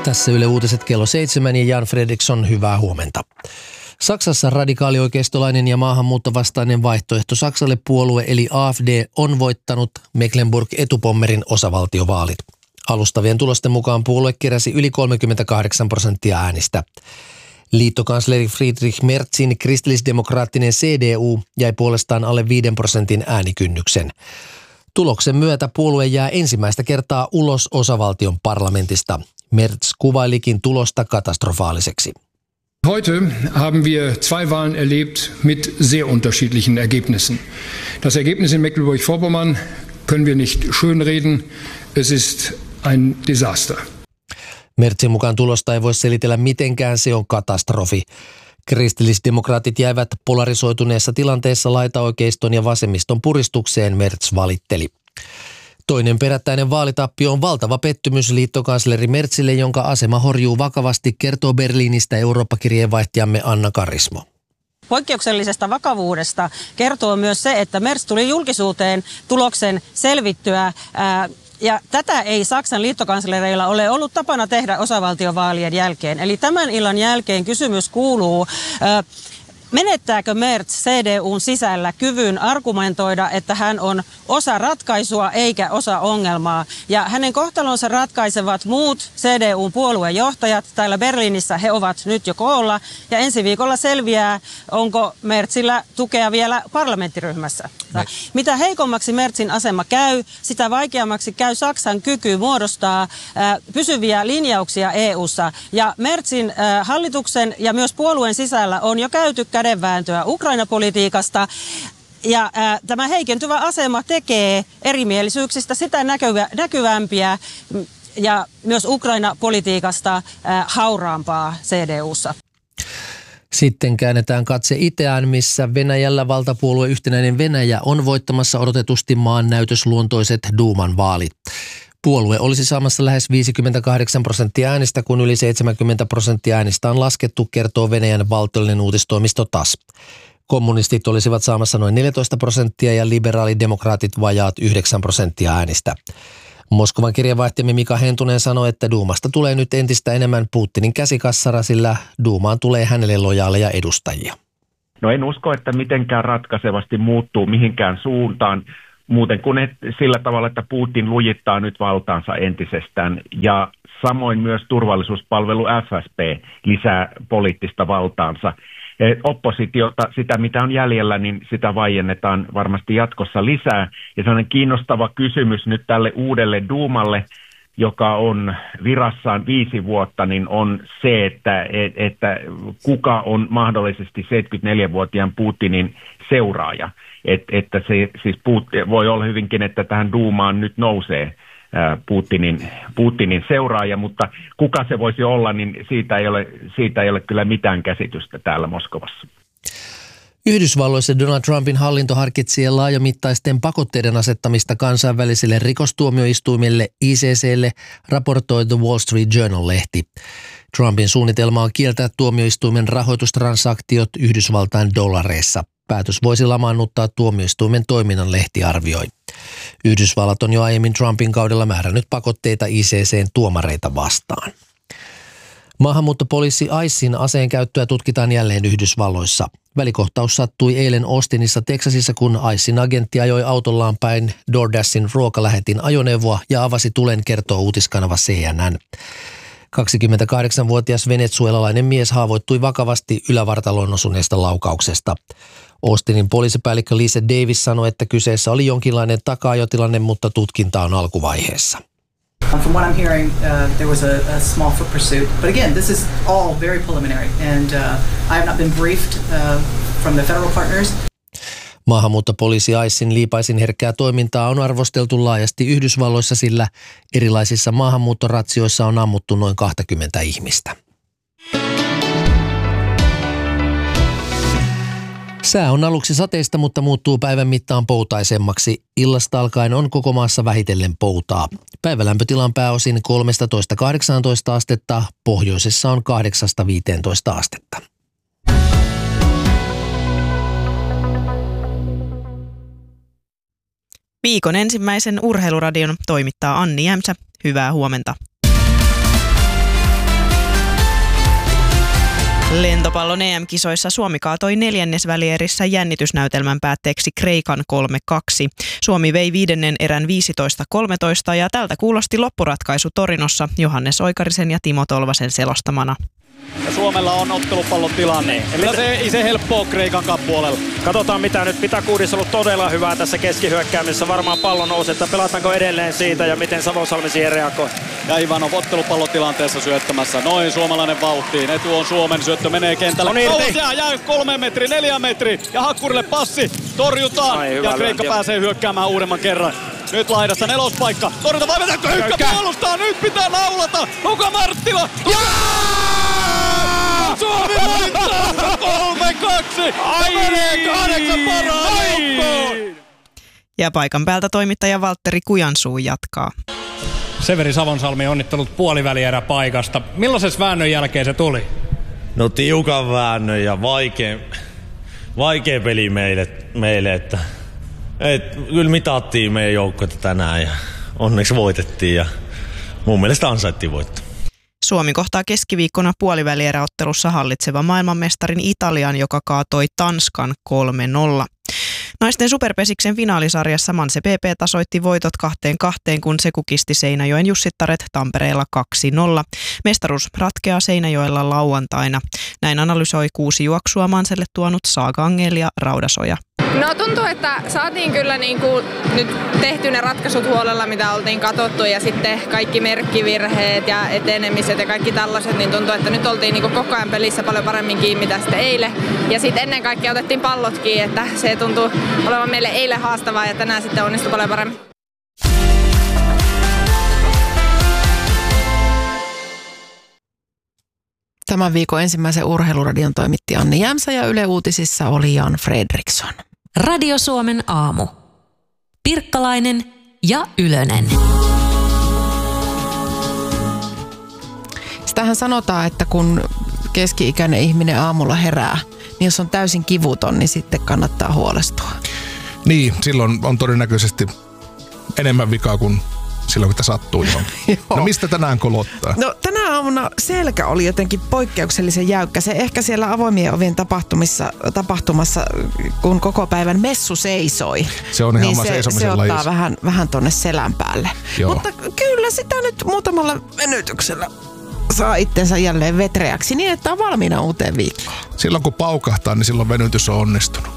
Tässä Yle Uutiset kello 7 ja Jan Fredriksson, hyvää huomenta. Saksassa radikaalioikeistolainen ja maahanmuuttovastainen vaihtoehto Saksalle puolue eli AfD on voittanut Mecklenburg-Etupommerin osavaltiovaalit. Alustavien tulosten mukaan puolue keräsi yli 38% äänistä. Liittokansleri Friedrich Merzin kristillisdemokraattinen CDU jäi puolestaan alle 5% äänikynnyksen. Tuloksen myötä puolue jää ensimmäistä kertaa ulos osavaltion parlamentista. Merz kuvailikin tulosta katastrofaaliseksi. Heute haben wir zwei Wahlen erlebt mit sehr unterschiedlichen Ergebnissen. Das Ergebnis in Mecklenburg-Vorpommern können wir nicht schönreden. Es ist ein Desaster. Merzin mukaan tulosta ei voi selitellä mitenkään, se on katastrofi. Kristillisdemokraatit jäivät polarisoituneessa tilanteessa laitaoikeiston ja vasemmiston puristukseen, Merz valitteli. Toinen perättäinen vaalitappio on valtava pettymys liittokansleri Merzille, jonka asema horjuu vakavasti, kertoo Berliinistä Eurooppa-kirjeenvaihtajamme Anna Karismo. Poikkeuksellisesta vakavuudesta kertoo myös se, että Merz tuli julkisuuteen tuloksen selvittyä. Ja tätä ei Saksan liittokanslereilla ole ollut tapana tehdä osavaltiovaalien jälkeen. Eli tämän illan jälkeen kysymys kuuluu, menettääkö Merz CDUn sisällä kyvyn argumentoida, että hän on osa ratkaisua eikä osa ongelmaa. Ja hänen kohtalonsa ratkaisevat muut CDUn puoluejohtajat. Täällä Berliinissä he ovat nyt jo koolla. Ja ensi viikolla selviää, onko Merzillä tukea vielä parlamenttiryhmässä. Mitä heikommaksi Merzin asema käy, sitä vaikeammaksi käy Saksan kyky muodostaa pysyviä linjauksia EU:ssa. Ja Merzin hallituksen ja myös puolueen sisällä on jo käyty kädenvääntöä Ukraina-politiikasta. Ja tämä heikentyvä asema tekee erimielisyyksistä sitä näkyvämpiä ja myös Ukraina-politiikasta hauraampaa CDU:ssa. Sitten käännetään katse itään, missä Venäjällä valtapuolue Yhtenäinen Venäjä on voittamassa odotetusti maan näytösluontoiset Duuman vaalit. Puolue olisi saamassa lähes 58% äänistä, kun yli 70% äänistä on laskettu, kertoo Venäjän valtiollinen uutistoimisto TASS. Kommunistit olisivat saamassa noin 14% ja liberaalidemokraatit vajaat 9% äänistä. Moskovan kirjeenvaihtajamme Mika Hentunen sanoi, että Duumasta tulee nyt entistä enemmän Putinin käsikassara, sillä Duumaan tulee hänelle lojaaleja edustajia. No en usko, että mitenkään ratkaisevasti muuttuu mihinkään suuntaan, muuten kuin sillä tavalla, että Putin lujittaa nyt valtaansa entisestään ja samoin myös turvallisuuspalvelu FSB lisää poliittista valtaansa. Oppositiota, sitä mitä on jäljellä, niin sitä vaiennetaan varmasti jatkossa lisää. Ja sellainen kiinnostava kysymys nyt tälle uudelle Duumalle, joka on virassaan 5 vuotta, niin on se, että kuka on mahdollisesti 74-vuotiaan Putinin seuraaja. Että se siis voi olla hyvinkin, että tähän Duumaan nyt nousee Putinin seuraaja, mutta kuka se voisi olla, niin siitä ei ole kyllä mitään käsitystä täällä Moskovassa. Yhdysvalloissa Donald Trumpin hallinto harkitsee laajamittaisten pakotteiden asettamista kansainväliselle rikostuomioistuimelle ICC:lle, raportoi The Wall Street Journal-lehti. Trumpin suunnitelma on kieltää tuomioistuimen rahoitustransaktiot Yhdysvaltain dollareissa. Päätös voisi lamaannuttaa tuomioistuimen toiminnan, lehti arvioi. Yhdysvallat on jo aiemmin Trumpin kaudella määrännyt pakotteita ICC:n tuomareita vastaan. Maahanmuuttopoliisi ICEin aseen käyttöä tutkitaan jälleen Yhdysvalloissa. Välikohtaus sattui eilen Austinissa, Texasissa, kun ICEin agentti ajoi autollaan päin DoorDashin ruokalähetin ajoneuvoa ja avasi tulen, kertoo uutiskanava CNN. 28-vuotias venezuelalainen mies haavoittui vakavasti ylävartaloon osuneesta laukauksesta. Austinin poliisipäällikkö Lisa Davis sanoi, että kyseessä oli jonkinlainen taka-ajotilanne, mutta tutkinta on alkuvaiheessa. From what I'm hearing, there was a small foot pursuit. But again, this is all very preliminary and I have not been briefed from the federal partners. Maahanmuuttopoliisi ICEin liipaisin herkkää toimintaa on arvosteltu laajasti Yhdysvalloissa, sillä erilaisissa maahanmuuttoratsioissa on ammuttu noin 20 ihmistä. Sää on aluksi sateista, mutta muuttuu päivän mittaan poutaisemmaksi. Illasta alkaen on koko maassa vähitellen poutaa. Päivälämpötila on pääosin 13–18 astetta, pohjoisessa on 8–15 astetta. Viikon ensimmäisen urheiluradion toimittaa Anni Jämsä. Hyvää huomenta. Lentopallon EM-kisoissa Suomi kaatoi neljännesvälierissä jännitysnäytelmän päätteeksi Kreikan 3-2. Suomi vei 5. erän 15-13 ja tältä kuulosti loppuratkaisu Torinossa Johannes Oikarisen ja Timo Tolvasen selostamana. Ja Suomella on ottelupallon tilanne. Eli se ei se helppoa Kreikan puolella. Katsotaan mitä nyt. Pitakuudis on ollut todella hyvää tässä keskihyökkäämisessä. Varmaan pallo nousee, että pelataanko edelleen siitä ja miten Savosalmi siihen reagoi. Ja Ivanov ottelupallotilanteessa syöttämässä. Noin suomalainen vauhtiin. Etu on Suomen. Syöttö menee kentälle. Jää 3 metri, 4 metri. Ja Hakkurille passi. Torjutaan. Ja Kreikka pääsee hyökkäämään uudemman kerran. Nyt laidassa nelospaikka. Torjunta vai vetääkö Hyykkä puolustaa? Nyt pitää naulata. Luka Marttila. Suomi voittaa 3-2. Menee 8 parhaan joukkoon. Ja paikan päältä toimittaja Valtteri Kujansuu jatkaa. Severi Savonsalmi, onnittelut puolivälierä paikasta. Millaisessa väännön jälkeen se tuli? No tiukan väännön ja vaikea peli meille että kyllä mitattiin meidän joukkoita tänään ja onneksi voitettiin ja mun mielestä ansaittiin voittaa. Suomi kohtaa keskiviikkona puolivälieräottelussa hallitsevan maailmanmestarin Italian, joka kaatoi Tanskan 3-0. Naisten superpesiksen finaalisarjassa Manse PP tasoitti voitot 2-2, kun se kukisti Seinäjoen Jussittaret Tampereella 2-0. Mestaruus ratkeaa Seinäjoella lauantaina. Näin analysoi 6 juoksua Manselle tuonut Saaga Angel ja Raudasoja. No tuntuu, että saatiin kyllä nyt tehty ne ratkaisut huolella, mitä oltiin katsottu ja sitten kaikki merkkivirheet ja etenemiset ja kaikki tällaiset, niin tuntuu, että nyt oltiin koko ajan pelissä paljon paremmin kiinni tästä eilen. Ja sitten ennen kaikkea otettiin pallotkin, että se tuntuu olevan meille eilen haastavaa ja tänään sitten onnistui paljon paremmin. Tämän viikon ensimmäisen urheiluradion toimitti Anni Jämsä ja Yle Uutisissa oli Jan Fredriksson. Radio Suomen aamu. Pirkkalainen ja Ylönen. Sitähän sanotaan, että kun keski-ikäinen ihminen aamulla herää, niin jos on täysin kivuton, niin sitten kannattaa huolestua. Niin, silloin on todennäköisesti enemmän vikaa kuin silloin, kun sattuu johonkin. No mistä tänään kolottaa? No tänä aamuna selkä oli jotenkin poikkeuksellisen jäykkä. Se ehkä siellä avoimien ovien tapahtumassa, kun koko päivän messu seisoi. Se on ihan niin se ottaa vähän tonne selän päälle. Joo. Mutta kyllä sitä nyt muutamalla venytyksellä saa itsensä jälleen vetreäksi niin, että on valmiina uuteen viikkoon. Silloin kun paukahtaa, niin silloin venytys on onnistunut.